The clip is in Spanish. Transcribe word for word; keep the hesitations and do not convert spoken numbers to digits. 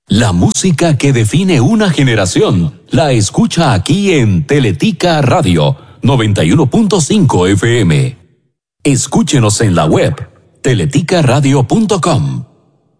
La música que define una generación la escucha aquí en Teletica Radio noventa y uno punto cinco F M. Escúchenos en la web teletica radio punto com.